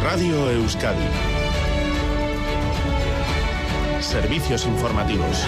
Radio Euskadi. Servicios informativos.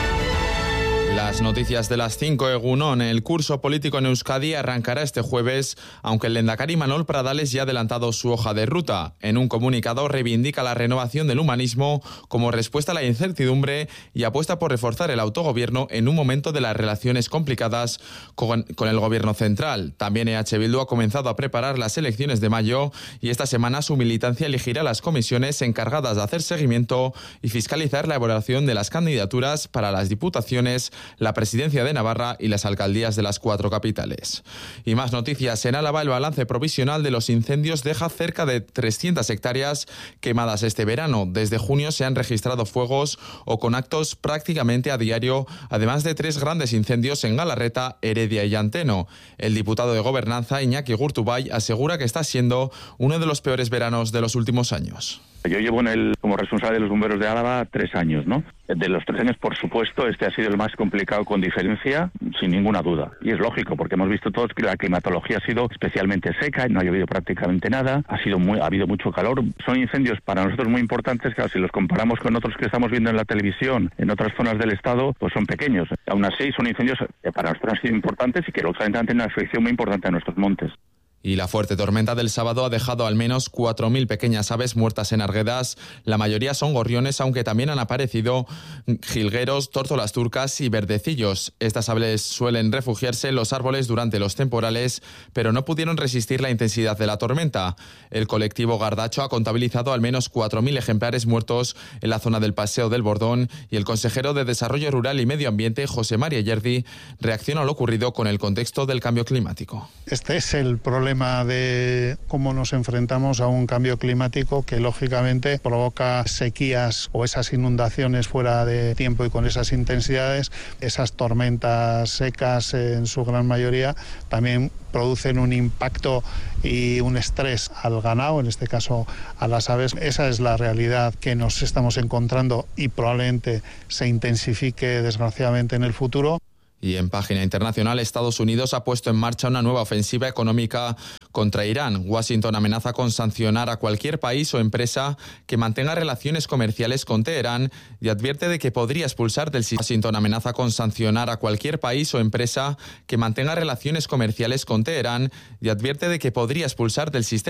Las noticias de las 5, Egunon. El curso político en Euskadi arrancará este jueves, aunque el lehendakari Imanol Pradales ya ha adelantado su hoja de ruta. En un comunicado reivindica la renovación del humanismo como respuesta a la incertidumbre y apuesta por reforzar el autogobierno en un momento de las relaciones complicadas con el gobierno central. También EH Bildu ha comenzado a preparar las elecciones de mayo y esta semana su militancia elegirá las comisiones encargadas de hacer seguimiento y fiscalizar la elaboración de las candidaturas para las diputaciones, la presidencia de Navarra y las alcaldías de las 4 capitales. Y más noticias. En Álava, el balance provisional de los incendios deja cerca de 300 hectáreas quemadas este verano. Desde junio se han registrado fuegos o con actos prácticamente a diario, además de 3 grandes incendios en Galarreta, Heredia y Anteno. El diputado de Gobernanza, Iñaki Gurtubay, asegura que está siendo uno de los peores veranos de los últimos años. Yo llevo como responsable de los bomberos de Álava 3 años, ¿no? De los 3 años, por supuesto, este ha sido el más complicado con diferencia, sin ninguna duda. Y es lógico, porque hemos visto todos que la climatología ha sido especialmente seca, no ha llovido prácticamente nada, ha habido mucho calor. Son incendios para nosotros muy importantes, que si los comparamos con otros que estamos viendo en la televisión, en otras zonas del Estado, pues son pequeños. Aún así, son incendios que para nosotros han sido importantes y que lógicamente han tenido una afección muy importante a nuestros montes. Y la fuerte tormenta del sábado ha dejado al menos 4.000 pequeñas aves muertas en Arguedas. La mayoría son gorriones, aunque también han aparecido jilgueros, tórtolas turcas y verdecillos. Estas aves suelen refugiarse en los árboles durante los temporales, pero no pudieron resistir la intensidad de la tormenta. El colectivo Gardacho ha contabilizado al menos 4.000 ejemplares muertos en la zona del Paseo del Bordón y el consejero de Desarrollo Rural y Medio Ambiente, José María Yerdi, reacciona a lo ocurrido con el contexto del cambio climático. Este es el problema de cómo nos enfrentamos a un cambio climático que lógicamente provoca sequías o esas inundaciones fuera de tiempo y con esas intensidades. Esas tormentas secas en su gran mayoría también producen un impacto y un estrés al ganado, en este caso a las aves. Esa es la realidad que nos estamos encontrando y probablemente se intensifique desgraciadamente en el futuro. Y en página internacional, Estados Unidos ha puesto en marcha una nueva ofensiva económica contra Irán. Washington amenaza con sancionar a cualquier país o empresa que mantenga relaciones comerciales con Teherán y advierte de que podría expulsar del sistema. Washington amenaza con sancionar a cualquier país o empresa que mantenga relaciones comerciales con Teherán y advierte de que podría expulsar del sistema